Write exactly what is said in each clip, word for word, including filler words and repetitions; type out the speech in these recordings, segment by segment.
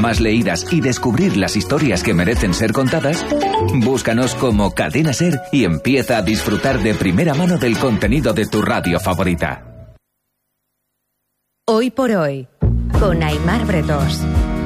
más leídas y descubrir las historias que merecen ser contadas? Búscanos como Cadena SER y empieza a disfrutar de primera mano del contenido de tu radio favorita. Hoy por hoy, con Aimar Bretós.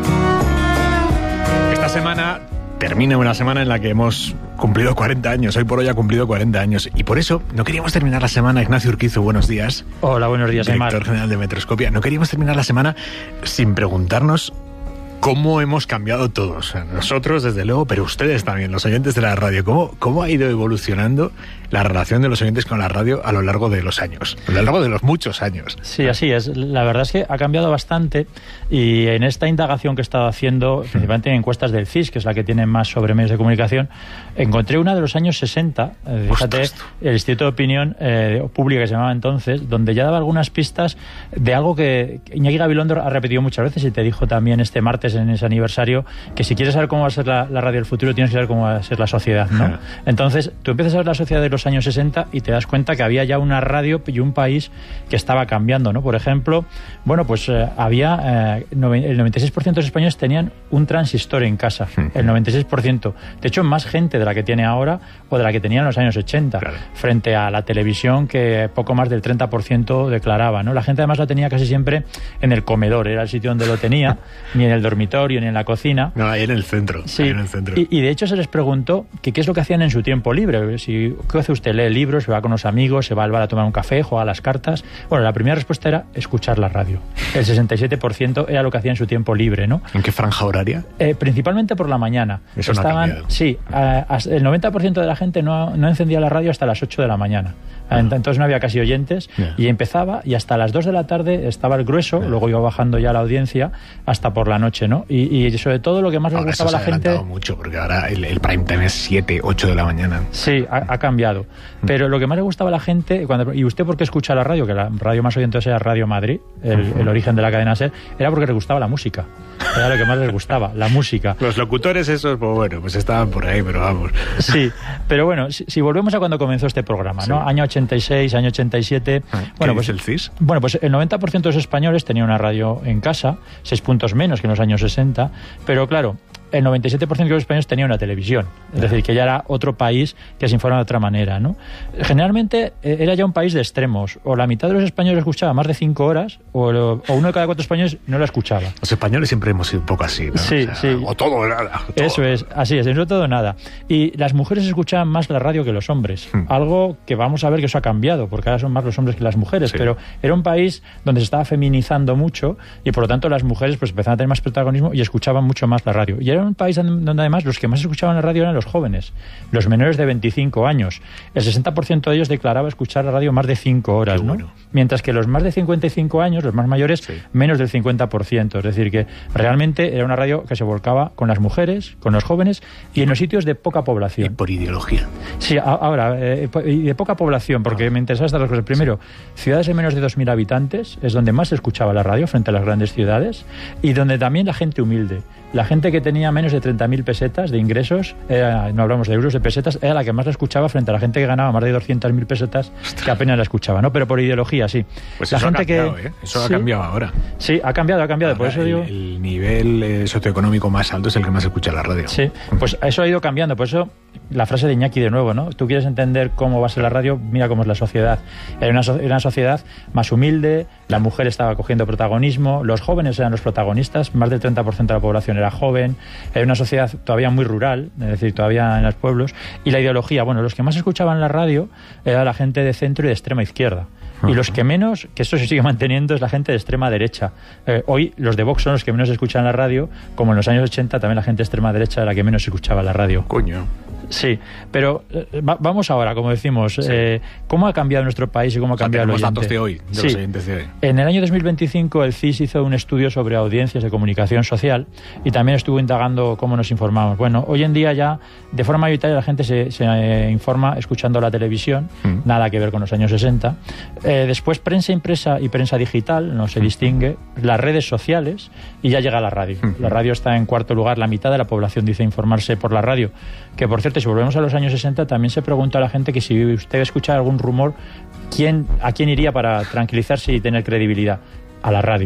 Esta semana termina una semana en la que hemos cumplido cuarenta años. Hoy por hoy ha cumplido cuarenta años. Y por eso no queríamos terminar la semana. Ignacio Urquizu, buenos días. Hola, buenos días, Aimar. Director general de Metroscopia. No queríamos terminar la semana sin preguntarnos cómo hemos cambiado todos. Nosotros, desde luego, pero ustedes también, los oyentes de la radio. ¿Cómo, cómo ha ido evolucionando la relación de los oyentes con la radio a lo largo de los años? A lo largo de los muchos años. Sí, así es. La verdad es que ha cambiado bastante, y en esta indagación que he estado haciendo, principalmente en encuestas del C I S, que es la que tiene más sobre medios de comunicación, encontré una de los años sesenta, eh, fíjate, el Instituto de Opinión eh, Pública, que se llamaba entonces, donde ya daba algunas pistas de algo que Iñaki Gabilondo ha repetido muchas veces y te dijo también este martes en ese aniversario, que si quieres saber cómo va a ser la, la radio del futuro, tienes que saber cómo va a ser la sociedad, ¿no? Entonces, tú empiezas a ver la sociedad de los años sesenta y te das cuenta que había ya una radio y un país que estaba cambiando, ¿no? Por ejemplo, bueno, pues eh, había eh, el noventa y seis por ciento de los españoles tenían un transistor en casa, el noventa y seis por ciento. De hecho, más gente de la que tiene ahora o de la que tenía en los años ochenta, claro, frente a la televisión, que poco más del treinta por ciento declaraba, ¿no? La gente además la tenía casi siempre en el comedor, era el sitio donde lo tenía, ni en el dormitorio, ni en la cocina. No, ahí en el centro. Sí, ahí en el centro. Y, y de hecho se les preguntó que qué es lo que hacían en su tiempo libre. Si, ¿qué hace usted? ¿Lee libros? ¿Se va con los amigos? ¿Se va al bar a tomar un café? ¿Juega a las cartas? Bueno, la primera respuesta era escuchar la radio. El sesenta y siete por ciento era lo que hacía en su tiempo libre, ¿no? ¿En qué franja horaria? Eh, principalmente por la mañana. Eso Estaban, no ha cambiado. Sí, a, a, el noventa por ciento de la gente no, no encendía la radio hasta las ocho de la mañana. Uh-huh. Entonces no había casi oyentes, yeah. y empezaba, y hasta las dos de la tarde estaba el grueso, yeah. luego iba bajando ya la audiencia hasta por la noche, ¿no? Y, y sobre todo lo que más le ahora gustaba a la gente... Ahora mucho, porque ahora el, el prime time es siete, ocho de la mañana. Sí, ha, ha cambiado. Pero lo que más le gustaba a la gente, cuando, ¿y usted por qué escucha la radio? Que la radio más oyente era Radio Madrid, el, uh-huh. el origen de la cadena SER, era porque les gustaba la música. Era lo que más les gustaba, la música. Los locutores esos, pues bueno, pues estaban por ahí, pero vamos. Sí, pero bueno, si, si volvemos a cuando comenzó este programa, ¿no? Sí. Año ochenta y seis, año ochenta y siete... ¿Qué bueno, dice pues el C I S? Bueno, pues el noventa por ciento de los españoles tenía una radio en casa, seis puntos menos que en los años sesenta, pero claro, el noventa y siete por ciento de los españoles tenía una televisión, es decir, que ya era otro país que se informa de otra manera, ¿no? Generalmente eh, era ya un país de extremos, o la mitad de los españoles escuchaba más de cinco horas, o, lo, o uno de cada cuatro españoles no la escuchaba. Los españoles siempre hemos sido un poco así, ¿no? Sí, o sea, sí. O todo o nada. O todo. Eso es, así es, no todo o nada. Y las mujeres escuchaban más la radio que los hombres, hmm. algo que vamos a ver que eso ha cambiado, porque ahora son más los hombres que las mujeres, sí. pero era un país donde se estaba feminizando mucho, y por lo tanto las mujeres pues empezaban a tener más protagonismo y escuchaban mucho más la radio. Y era un país donde además los que más escuchaban la radio eran los jóvenes, los menores de veinticinco años. El sesenta por ciento de ellos declaraba escuchar la radio más de cinco horas, ¿no? Bueno. Mientras que los más de cincuenta y cinco años, los más mayores, sí. menos del cincuenta por ciento. Es decir, que realmente era una radio que se volcaba con las mujeres, con los jóvenes y en los sitios de poca población. Y por ideología. Sí, ahora, eh, y de poca población, porque ah. me interesan estas dos cosas. Primero, sí. ciudades de menos de dos mil habitantes es donde más se escuchaba la radio frente a las grandes ciudades, y donde también la gente humilde, la gente que tenía menos de treinta mil pesetas de ingresos, era, no hablamos de euros, de pesetas, era la que más la escuchaba frente a la gente que ganaba más de doscientas mil pesetas, que apenas la escuchaba, ¿no? Pero por ideología, sí. Pues la eso gente ha cambiado, que, ¿eh? Eso sí, ha cambiado ahora. Sí, ha cambiado, ha cambiado. Ahora, por eso el, digo... el nivel eh, socioeconómico más alto es el que más escucha la radio. Sí, pues eso ha ido cambiando. Por eso la frase de Iñaki de nuevo, ¿no? Tú quieres entender cómo va a ser la radio, mira cómo es la sociedad. Era una, era una sociedad más humilde, la mujer estaba cogiendo protagonismo, los jóvenes eran los protagonistas, más del treinta por ciento de la población era joven, era una sociedad todavía muy rural, es decir, todavía en los pueblos, y la ideología, bueno, los que más escuchaban la radio era la gente de centro y de extrema izquierda. Y los que menos, que esto se sigue manteniendo, es la gente de extrema derecha. Eh, hoy los de Vox son los que menos escuchan la radio, como en los años ochenta también la gente de extrema derecha era la que menos escuchaba la radio. Coño. Sí, pero eh, va, vamos ahora, como decimos, sí. eh, ¿cómo ha cambiado nuestro país y cómo ha o sea, cambiado el oyente? Datos de hoy, de sí. los oyentes de hoy. En el año dos mil veinticinco el C I S hizo un estudio sobre audiencias de comunicación social y también estuvo indagando cómo nos informamos. Bueno, hoy en día ya de forma mayoritaria la gente se, se eh, informa escuchando la televisión, mm. nada que ver con los años sesenta. Eh, después prensa impresa y prensa digital, no se mm. distingue, las redes sociales y ya llega la radio. Mm. La radio está en cuarto lugar, la mitad de la población dice informarse por la radio, que por cierto, si volvemos a los años sesenta, también se preguntó a la gente que si usted escucha algún rumor, ¿quién, ¿a quién iría para tranquilizarse y tener credibilidad? A la radio.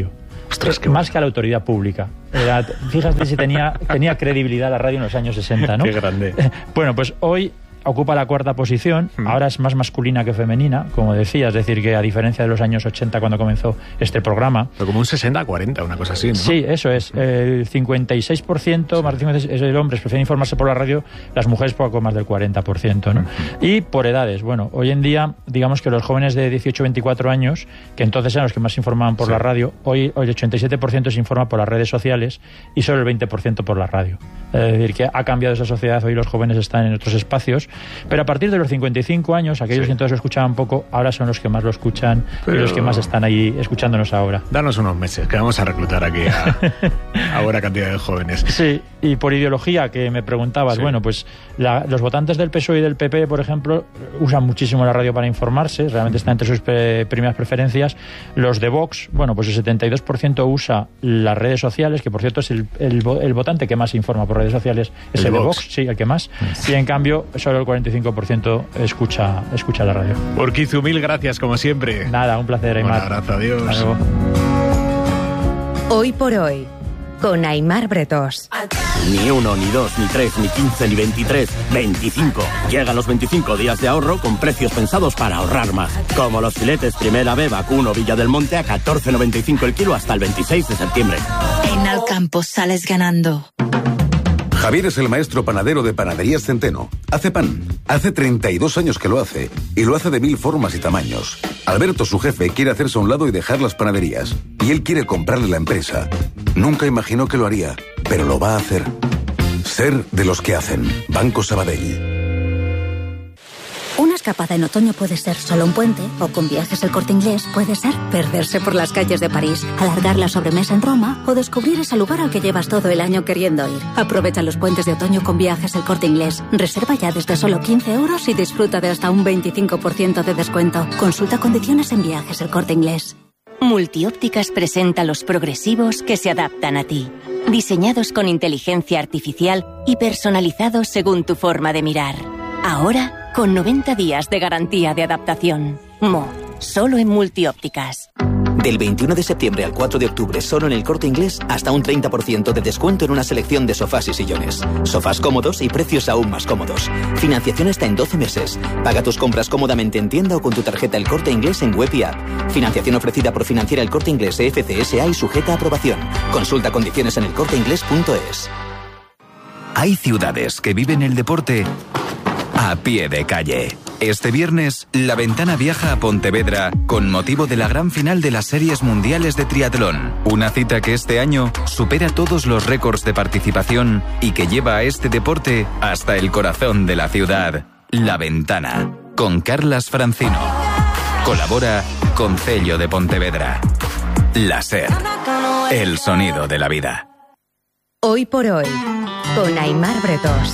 Ostras, qué más bueno. que a la autoridad pública. Era, fíjate si tenía, tenía credibilidad la radio en los años sesenta, ¿no? Qué grande. Bueno, pues hoy ocupa la cuarta posición, mm. ahora es más masculina que femenina, como decía, es decir, que a diferencia de los años ochenta cuando comenzó este programa... Pero como un sesenta a cuarenta, una cosa así, ¿no? Sí, eso es. El cincuenta y seis por ciento, más de hombres prefieren informarse por la radio, las mujeres poco más del cuarenta por ciento, ¿no? Mm. Y por edades, bueno, hoy en día, digamos que los jóvenes de dieciocho a veinticuatro años, que entonces eran los que más se informaban por sí. la radio, hoy, hoy el ochenta y siete por ciento se informa por las redes sociales y solo el veinte por ciento por la radio. Es decir, que ha cambiado esa sociedad, hoy los jóvenes están en otros espacios, pero a partir de los cincuenta y cinco años, aquellos sí. que entonces lo escuchaban poco, ahora son los que más lo escuchan pero... y los que más están ahí escuchándonos ahora. Danos unos meses, que vamos a reclutar aquí a, a buena cantidad de jóvenes. Sí, y por ideología, que me preguntabas, sí. bueno, pues la, los votantes del P S O E y del P P, por ejemplo, usan muchísimo la radio para informarse, realmente está entre sus pre, primeras preferencias. Los de Vox, bueno, pues el setenta y dos por ciento usa las redes sociales, que por cierto es el, el, el votante que más informa por redes sociales, es el, el de Vox, sí, el que más, sí. y en cambio solo el cuarenta y cinco por ciento escucha, escucha la radio. Urquizu, mil gracias, como siempre. Nada, un placer, Aimar. Un abrazo, adiós. Hoy por hoy, con Aimar Bretós. Ni uno, ni dos, ni tres, ni quince, ni veintitrés, veinticinco. Llegan los veinticinco días de ahorro con precios pensados para ahorrar más. Como los filetes Primera B, Vacuno, Villa del Monte a catorce noventa y cinco el kilo hasta el veintiséis de septiembre. En Alcampo sales ganando. Javier es el maestro panadero de Panaderías Centeno. Hace pan. Hace treinta y dos años que lo hace. Y lo hace de mil formas y tamaños. Alberto, su jefe, quiere hacerse a un lado y dejar las panaderías. Y él quiere comprarle la empresa. Nunca imaginó que lo haría, pero lo va a hacer. Ser de los que hacen. Banco Sabadell. Una escapada en otoño puede ser solo un puente, o con Viajes El Corte Inglés puede ser perderse por las calles de París, alargar la sobremesa en Roma o descubrir ese lugar al que llevas todo el año queriendo ir. Aprovecha los puentes de otoño con Viajes El Corte Inglés. Reserva ya desde solo quince euros y disfruta de hasta un veinticinco por ciento de descuento. Consulta condiciones en Viajes El Corte Inglés. Multiópticas presenta los progresivos que se adaptan a ti. Diseñados con inteligencia artificial y personalizados según tu forma de mirar. Ahora, con noventa días de garantía de adaptación. Mo, solo en Multiópticas. Del veintiuno de septiembre al cuatro de octubre, solo en El Corte Inglés, hasta un treinta por ciento de descuento en una selección de sofás y sillones. Sofás cómodos y precios aún más cómodos. Financiación hasta en doce meses. Paga tus compras cómodamente en tienda o con tu tarjeta El Corte Inglés en web y app. Financiación ofrecida por Financiera El Corte Inglés F C S A y sujeta a aprobación. Consulta condiciones en elcorteinglés punto es. Hay ciudades que viven el deporte a pie de calle. Este viernes, La Ventana viaja a Pontevedra con motivo de la gran final de las Series Mundiales de Triatlón. Una cita que este año supera todos los récords de participación y que lleva a este deporte hasta el corazón de la ciudad. La Ventana, con Carlas Francino. Colabora Concello de Pontevedra. La SER, el sonido de la vida. Hoy por hoy, con Aimar Bretós.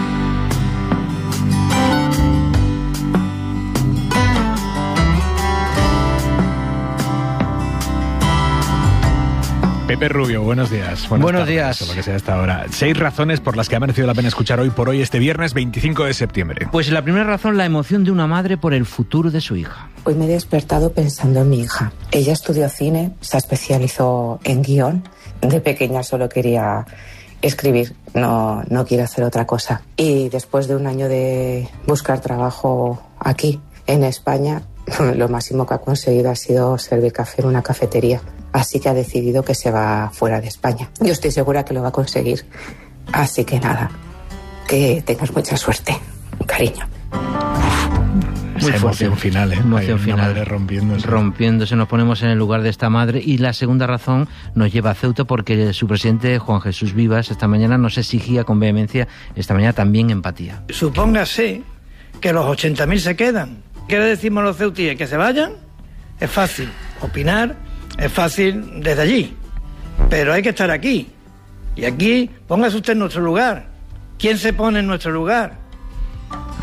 Pepe Rubio, buenos días. Buenas Buenos tardes, días. Lo que sea hasta ahora. Seis razones por las que ha merecido la pena escuchar Hoy por Hoy este viernes veinticinco de septiembre. Pues la primera razón, la emoción de una madre por el futuro de su hija. Hoy me he despertado pensando en mi hija. Ella estudió cine, se especializó en guión. De pequeña solo quería escribir, no, no quiere hacer otra cosa. Y después de un año de buscar trabajo aquí, en España, lo máximo que ha conseguido ha sido servir café en una cafetería. Así que ha decidido que se va fuera de España. Yo estoy segura que lo va a conseguir. Así que nada, que tengas mucha suerte. Cariño. Esa Muy emoción fuerte. final, ¿eh? Emoción Una final. madre rompiéndose. Rompiéndose, nos ponemos en el lugar de esta madre. Y la segunda razón nos lleva a Ceuta porque su presidente, Juan Jesús Vivas, esta mañana nos exigía con vehemencia, esta mañana también empatía. Supóngase que los ochenta mil se quedan. ¿Qué le decimos a los ceutíes? ¿Que se vayan? Es fácil opinar, es fácil desde allí, pero hay que estar aquí. Y aquí, póngase usted en nuestro lugar. ¿Quién se pone en nuestro lugar?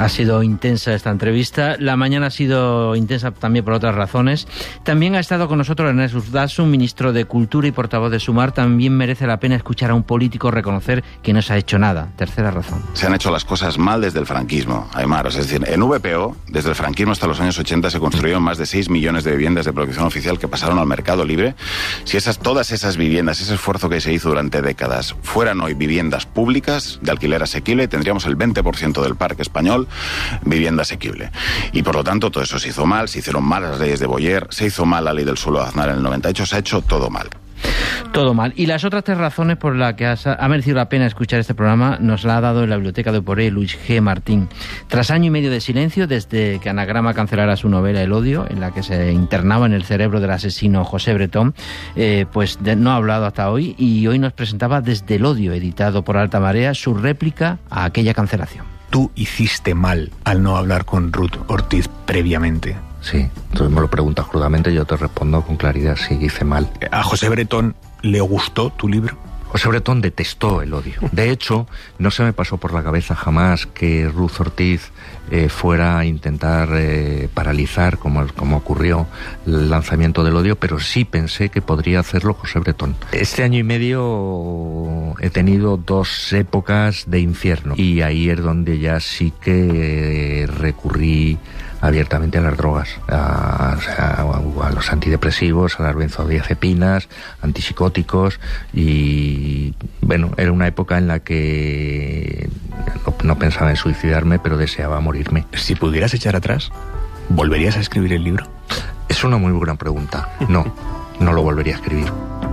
Ha sido intensa esta entrevista. La mañana ha sido intensa también por otras razones. También ha estado con nosotros Ernest Urtasun, ministro de Cultura y portavoz de Sumar. También merece la pena escuchar a un político reconocer que no se ha hecho nada. Tercera razón. Se han hecho las cosas mal desde el franquismo, Aymar. Es decir, en V P O, desde el franquismo hasta los años ochenta, se construyeron más de seis millones de viviendas de protección oficial que pasaron al mercado libre. Si esas, todas esas viviendas, ese esfuerzo que se hizo durante décadas, fueran hoy viviendas públicas de alquiler asequible, tendríamos el veinte por ciento del parque español vivienda asequible. Y por lo tanto todo eso se hizo mal, se hicieron mal las leyes de Boyer, se hizo mal la ley del suelo de Aznar en el noventa y ocho, se ha hecho todo mal. Todo mal. Y las otras tres razones por las que has, ha merecido la pena escuchar este programa nos la ha dado en la biblioteca de Oporé Luis G. Martín. Tras año y medio de silencio, desde que Anagrama cancelara su novela El odio, en la que se internaba en el cerebro del asesino José Bretón, eh, pues de, no ha hablado hasta hoy, y hoy nos presentaba Desde el odio, editado por Alta Marea, su réplica a aquella cancelación. Tú hiciste mal al no hablar con Ruth Ortiz previamente. Sí, entonces me lo preguntas crudamente y yo te respondo con claridad, sí, hice mal. ¿A José Bretón le gustó tu libro? José Bretón detestó el odio. De hecho, no se me pasó por la cabeza jamás que Ruth Ortiz eh, fuera a intentar eh, paralizar, como, como ocurrió, el lanzamiento del odio, pero sí pensé que podría hacerlo José Bretón. Este año y medio he tenido dos épocas de infierno, y ahí es donde ya sí que eh, recurrí abiertamente a las drogas, a, a, a los antidepresivos, a las benzodiazepinas, antipsicóticos, y bueno, era una época en la que no, no pensaba en suicidarme, pero deseaba morirme. Si pudieras echar atrás, ¿volverías a escribir el libro? Es una muy buena pregunta. No, no lo volvería a escribir.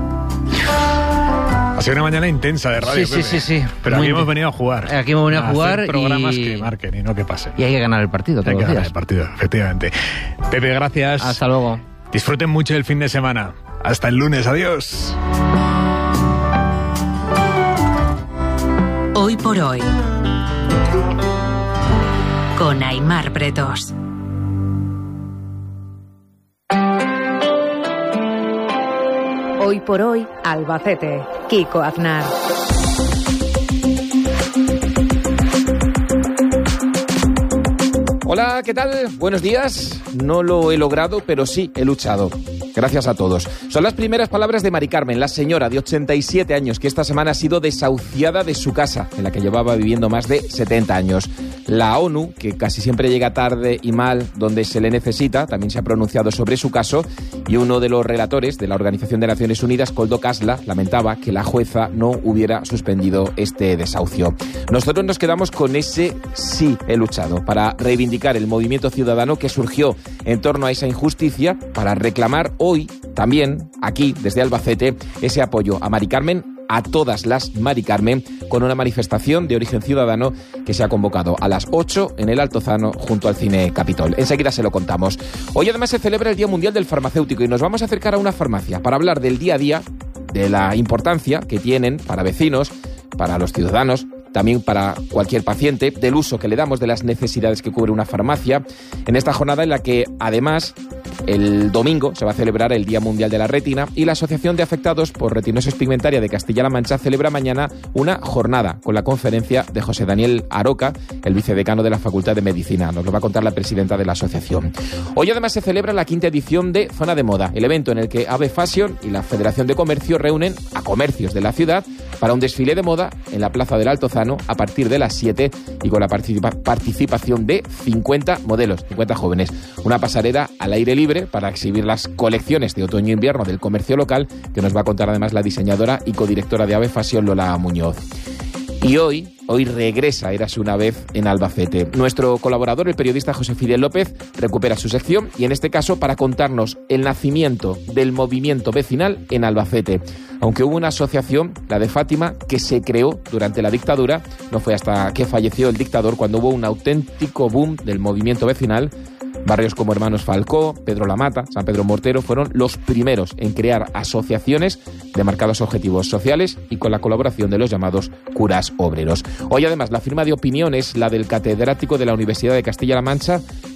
Ha sido una mañana intensa de radio, sí, sí, sí, sí. Pero aquí hemos venido a jugar. Aquí hemos venido a, a jugar hacer programas y... que marquen y no que pasen. Y hay que ganar el partido todos hay que los días. ganar el partido, efectivamente. Pepe, gracias. Hasta luego. Disfruten mucho el fin de semana. Hasta el lunes. Adiós. Hoy por hoy. Con Aymar Bretos. Hoy por hoy, Albacete. Kiko Aznar. Hola, ¿qué tal? Buenos días. No lo he logrado, pero sí he luchado. Gracias a todos. Son las primeras palabras de Mari Carmen, la señora de ochenta y siete años que esta semana ha sido desahuciada de su casa, en la que llevaba viviendo más de setenta años. La ONU, que casi siempre llega tarde y mal donde se le necesita, también se ha pronunciado sobre su caso, y uno de los relatores de la Organización de Naciones Unidas, Koldo Kasla, lamentaba que la jueza no hubiera suspendido este desahucio. Nosotros nos quedamos con ese sí he luchado, para reivindicar el movimiento ciudadano que surgió en torno a esa injusticia, para reclamar hoy también, aquí, desde Albacete, ese apoyo a Mari Carmen, a todas las Mari Carmen, con una manifestación de origen ciudadano que se ha convocado a las ocho en el Altozano junto al Cine Capitol. Enseguida se lo contamos. Hoy además se celebra el Día Mundial del Farmacéutico y nos vamos a acercar a una farmacia para hablar del día a día, de la importancia que tienen para vecinos, para los ciudadanos, también para cualquier paciente, del uso que le damos, de las necesidades que cubre una farmacia, en esta jornada en la que, además, el domingo se va a celebrar el Día Mundial de la Retina y la Asociación de Afectados por Retinosis Pigmentaria de Castilla-La Mancha celebra mañana una jornada con la conferencia de José Daniel Aroca, el vicedecano de la Facultad de Medicina. Nos lo va a contar la presidenta de la asociación. Hoy además se celebra la quinta edición de Zona de Moda, el evento en el que Ave Fashion y la Federación de Comercio reúnen a comercios de la ciudad para un desfile de moda en la Plaza del Altozano a partir de las siete y con la participa- participación de cincuenta modelos, cincuenta jóvenes. Una pasarela al aire libre para exhibir las colecciones de otoño e invierno del comercio local, que nos va a contar además la diseñadora y codirectora de Ave Fashion, Lola Muñoz. Y hoy, hoy regresa Érase una vez en Albacete. Nuestro colaborador, el periodista José Fidel López, recupera su sección y en este caso para contarnos el nacimiento del movimiento vecinal en Albacete. Aunque hubo una asociación, la de Fátima, que se creó durante la dictadura, no fue hasta que falleció el dictador cuando hubo un auténtico boom del movimiento vecinal. Barrios como Hermanos Falcó, Pedro Lamata, San Pedro Mortero fueron los primeros en crear asociaciones de marcados objetivos sociales y con la colaboración de los llamados curas obreros. Hoy además la firma de opinión es la del catedrático de la Universidad de Castilla-La Mancha,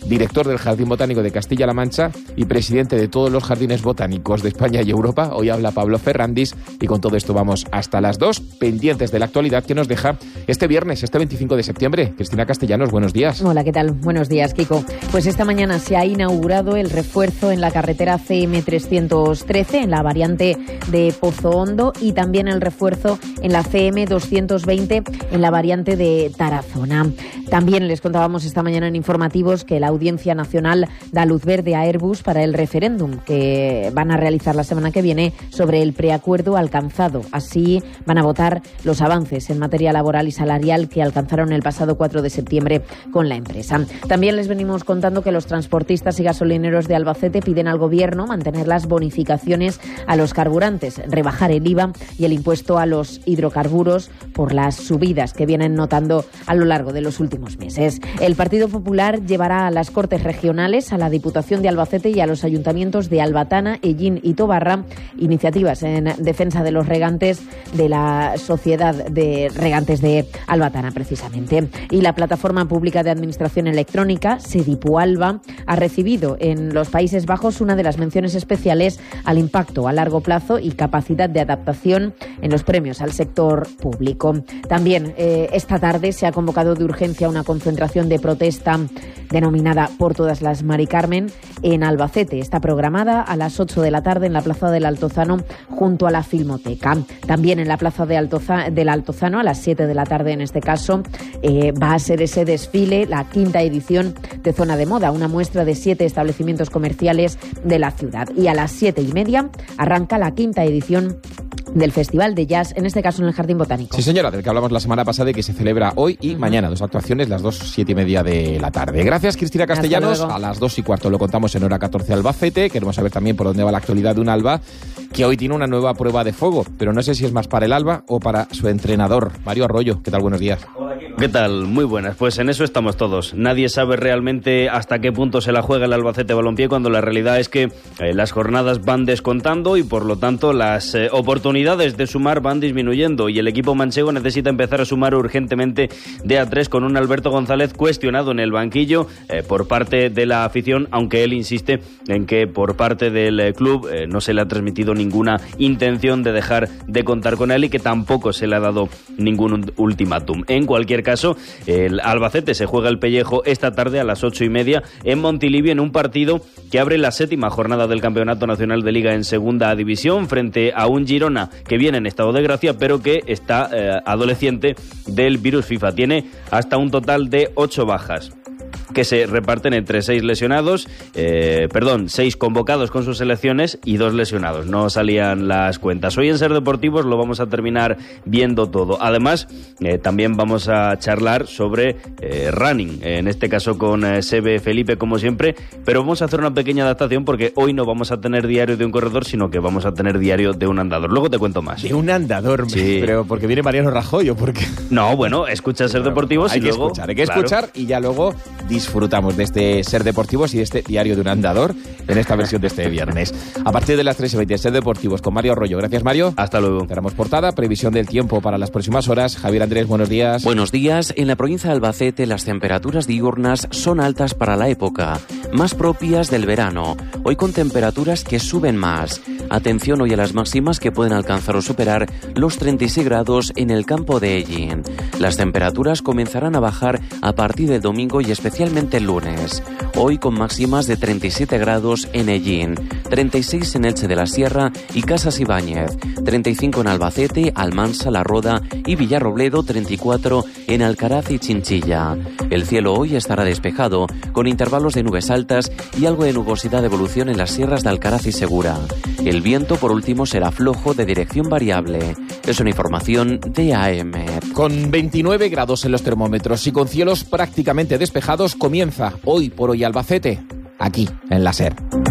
director del Jardín Botánico de Castilla-La Mancha y presidente de todos los jardines botánicos de España y Europa. Hoy habla Pablo Ferrandis y con todo esto vamos hasta las dos, pendientes de la actualidad que nos deja este viernes, este veinticinco de septiembre. Cristina Castellanos, buenos días. Hola, ¿qué tal? Buenos días, Kiko. Pues esta mañana se ha inaugurado el refuerzo en la carretera C M trescientos trece, en la variante de Pozo Hondo, y también el refuerzo en la C M doscientos veinte, en la variante de Tarazona. También les contábamos esta mañana en informativos que la Audiencia Nacional da luz verde a Airbus para el referéndum que van a realizar la semana que viene sobre el preacuerdo alcanzado. Así van a votar los avances en materia laboral y salarial que alcanzaron el pasado cuatro de septiembre con la empresa. También les venimos contando que los transportistas y gasolineros de Albacete piden al Gobierno mantener las bonificaciones a los carburantes, rebajar el I V A y el impuesto a los hidrocarburos por las subidas que vienen notando a lo largo de los últimos meses. El Partido Popular llevará a las Cortes Regionales, a la Diputación de Albacete y a los ayuntamientos de Albatana, Ellín y Tobarra iniciativas en defensa de los regantes de la Sociedad de Regantes de Albatana, precisamente. Y la Plataforma Pública de Administración Electrónica, Sedipualba, ha recibido en los Países Bajos una de las menciones especiales al impacto a largo plazo y capacidad de adaptación en los premios al sector público. También eh, esta tarde se ha convocado de urgencia una concentración de protesta denominada Por Todas las Mari Carmen en Albacete. Está programada a las ocho de la tarde en la Plaza del Altozano junto a la Filmoteca. También en la Plaza de Altoza, del Altozano a las siete de la tarde, en este caso, eh, va a ser ese desfile, la quinta edición de Zona de Moda, una muestra de siete establecimientos comerciales de la ciudad. Y a las siete y media arranca la quinta edición del Festival de Jazz, en este caso en el Jardín Botánico. Sí, señora, del que hablamos la semana pasada y que se celebra hoy y uh-huh. mañana. Dos actuaciones, las dos, siete y media de la tarde. Gracias, Cristina Castellanos. A las dos y cuarto lo contamos en Hora catorce Albacete. Queremos saber también por dónde va la actualidad de un Alba que hoy tiene una nueva prueba de fuego, pero no sé si es más para el Alba o para su entrenador. Mario Arroyo, ¿qué tal? Buenos días. ¿Qué tal? Muy buenas. Pues en eso estamos todos. Nadie sabe realmente hasta qué punto se la juega el Albacete Balompié, cuando la realidad es que eh, las jornadas van descontando y por lo tanto las eh, oportunidades de sumar van disminuyendo, y el equipo manchego necesita empezar a sumar urgentemente de a tres, con un Alberto González cuestionado en el banquillo eh, por parte de la afición, aunque él insiste en que por parte del eh, club eh, no se le ha transmitido ninguna intención de dejar de contar con él y que tampoco se le ha dado ningún ultimátum. En cualquier caso, el Albacete se juega el pellejo esta tarde a las ocho y media en Montilivi, en un partido que abre la séptima jornada del Campeonato Nacional de Liga en Segunda División, frente a un Girona que viene en estado de gracia, pero que está eh, adoleciente del virus FIFA. Tiene hasta un total de ocho bajas, que se reparten entre seis lesionados, eh, perdón, seis convocados con sus selecciones y dos lesionados. No salían las cuentas. Hoy en Ser Deportivos lo vamos a terminar viendo todo. Además, eh, también vamos a charlar sobre eh, running, en este caso con eh, Sebe Felipe, como siempre, pero vamos a hacer una pequeña adaptación porque hoy no vamos a tener diario de un corredor, sino que vamos a tener diario de un andador. Luego te cuento más. De un andador, sí. Pero porque viene Mariano Rajoy o porque... No, bueno, escucha Ser Deportivos. Hay y que luego, escuchar, hay que claro. escuchar y ya luego disfrutamos de este Ser Deportivos y de este diario de un andador en esta versión de este viernes. A partir de las tres y veinte, Ser Deportivos con Mario Arroyo. Gracias, Mario. Hasta luego. Cerramos portada, previsión del tiempo para las próximas horas. Javier Andrés, buenos días. Buenos días. En la provincia de Albacete las temperaturas diurnas son altas para la época, más propias del verano. Hoy con temperaturas que suben más. Atención hoy a las máximas que pueden alcanzar o superar los treinta y seis grados en el campo de Ellín. Las temperaturas comenzarán a bajar a partir del domingo y especialmente el lunes. Hoy con máximas de treinta y siete grados en Ellín, treinta y seis en Elche de la Sierra y Casas Ibáñez, treinta y cinco en Albacete, Almansa, La Roda y Villarrobledo, treinta y cuatro en Alcaraz y Chinchilla. El cielo hoy estará despejado, con intervalos de nubes altas y algo de nubosidad de evolución en las sierras de Alcaraz y Segura. El viento, por último, será flojo de dirección variable. Es una información de A M. Con veintinueve grados en los termómetros y con cielos prácticamente despejados, comienza Hoy por Hoy Albacete, aquí en la SER.